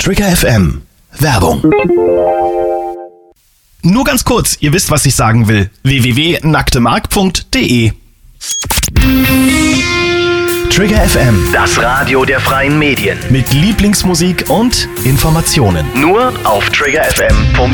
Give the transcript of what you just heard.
Trigger FM. Werbung. Nur ganz kurz, ihr wisst, was ich sagen will. www.nacktemark.de. Trigger FM, Das Radio der freien Medien. mit Lieblingsmusik und Informationen. Nur auf triggerfm.de.